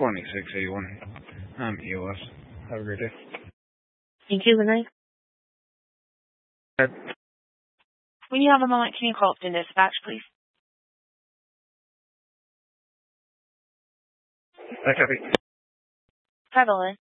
2681 EOS. Have a great day. Thank you. Good night. When you have a moment, can you call up the dispatch, please? Hi, Kathy. Hi, Bowen.